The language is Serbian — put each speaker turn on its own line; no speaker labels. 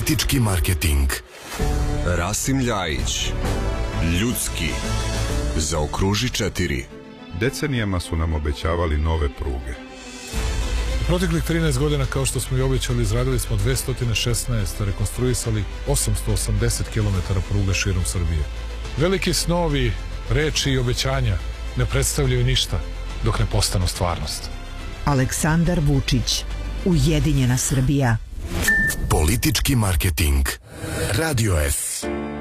Politički marketing.
Rasim Ljajić. Ljudski. Zaokruži 4.
Decenijama su nam obećavali nove pruge.
U proteklih 13 godina, kao što smo i obećali, izradili smo 216, rekonstruisali 880 km pruga širom Srbije. Veliki snovi, reči i obećanja ne predstavljaju ništa dok ne postanu stvarnost.
Aleksandar Vučić, Ujedinjena Srbija.
Politički marketing. Radio S.